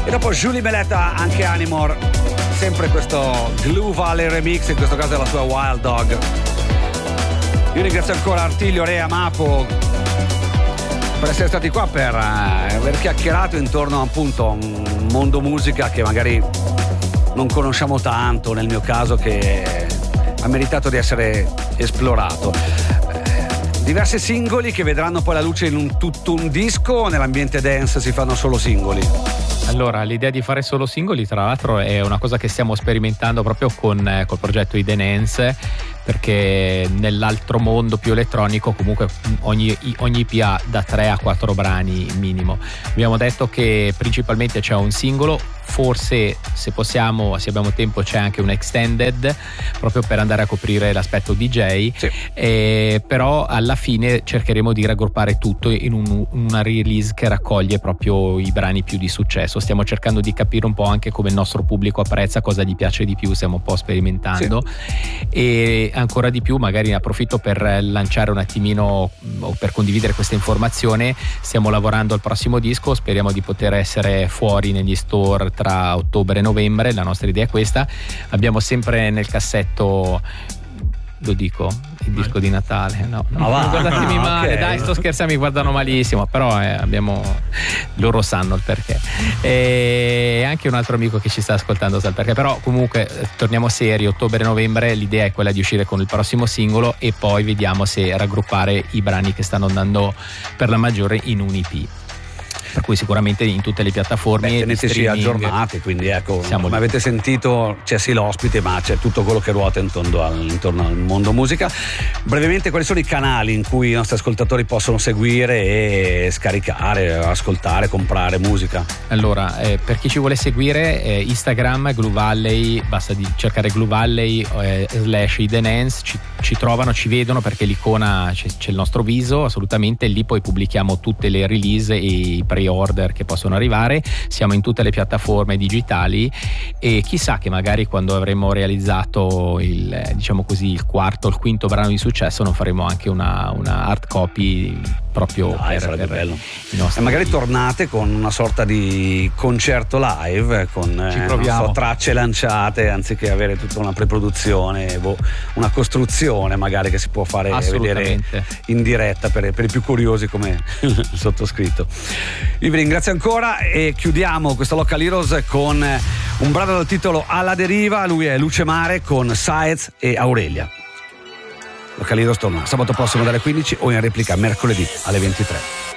E dopo Julie Meletta, anche Animor, sempre questo Glue Valley remix, in questo caso è la sua Wild Dog. Io ringrazio ancora Artilio, Rea, Mapo per essere stati qua, per aver chiacchierato intorno appunto a un mondo musica che magari non conosciamo tanto, nel mio caso, che ha meritato di essere esplorato. Diversi singoli che vedranno poi la luce in tutto un disco. Nell'ambiente dance si fanno solo singoli? Allora, l'idea di fare solo singoli, tra l'altro, è una cosa che stiamo sperimentando proprio col progetto Hidden Hands, perché nell'altro mondo più elettronico comunque ogni EP ha da 3 a 4 brani minimo. Abbiamo detto che principalmente c'è un singolo, forse se possiamo, se abbiamo tempo, c'è anche un extended proprio per andare a coprire l'aspetto DJ, sì. Però alla fine cercheremo di raggruppare tutto in una release che raccoglie proprio i brani più di successo. Stiamo cercando di capire un po' anche come il nostro pubblico apprezza, cosa gli piace di più, stiamo un po' sperimentando, sì. E ancora di più magari ne approfitto per lanciare un attimino o per condividere questa informazione. Stiamo lavorando al prossimo disco, speriamo di poter essere fuori negli store tra ottobre e novembre. La nostra idea è questa. Abbiamo sempre nel cassetto, lo dico, il disco di Natale. No, guardatemi male, okay. Dai, sto scherzando, mi guardano malissimo, però loro sanno il perché. E anche un altro amico che ci sta ascoltando sa il perché. Però comunque torniamo seri, ottobre-novembre l'idea è quella di uscire con il prossimo singolo e poi vediamo se raggruppare i brani che stanno andando per la maggiore in un EP. Per cui sicuramente in tutte le piattaforme teneteci aggiornati, quindi ecco, come avete sentito c'è sì l'ospite, ma c'è tutto quello che ruota intorno al mondo musica. Brevemente, quali sono i canali in cui i nostri ascoltatori possono seguire e scaricare, ascoltare, comprare musica? Allora, per chi ci vuole seguire, Instagram, Glue Valley, basta di cercare Glue Valley / Hidden Hands, ci trovano, ci vedono, perché l'icona c'è il nostro viso, assolutamente. Lì poi pubblichiamo tutte le release e i pre-order che possono arrivare. Siamo in tutte le piattaforme digitali e chissà che magari quando avremo realizzato il quarto o il quinto brano di successo non faremo anche una hard copy proprio per bello. I nostri, e magari tornate con una sorta di concerto live con tracce lanciate, anziché avere tutta una preproduzione, una costruzione magari che si può fare vedere in diretta per i più curiosi come il sottoscritto. Io vi ringrazio ancora e chiudiamo questo Local Heroes con un brano dal titolo Alla deriva. Lui è Luce Mare con Saez e Aurelia. Local Heroes torna sabato prossimo dalle 15 o in replica mercoledì alle 23.